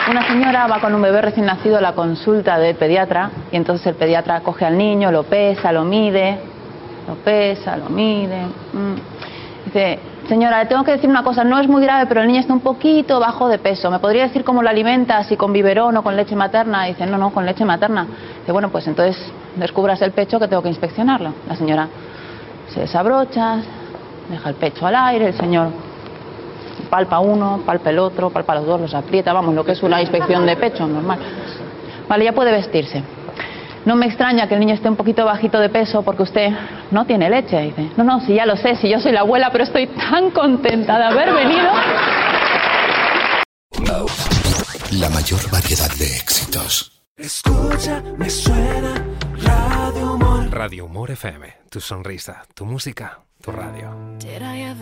Una señora va con un bebé recién nacido a la consulta del pediatra y entonces el pediatra coge al niño, lo pesa, lo mide. Dice, señora, le tengo que decir una cosa, no es muy grave, pero el niño está un poquito bajo de peso. ¿Me podría decir cómo lo alimenta, si con biberón o con leche materna? Dice, no, con leche materna. Dice, bueno, pues entonces descubras el pecho que tengo que inspeccionarlo. La señora se desabrocha, deja el pecho al aire, el señor palpa uno, palpa el otro, palpa los dos, los aprieta, vamos, lo que es una inspección de pecho normal. Vale, ya puede vestirse. No me extraña que el niño esté un poquito bajito de peso porque usted no tiene leche. Dice, no, sí, ya lo sé, si yo soy la abuela, pero estoy tan contenta de haber venido. La mayor variedad de éxitos. Escucha, me suena Radio Humor. Radio Humor FM, tu sonrisa, tu música, tu radio.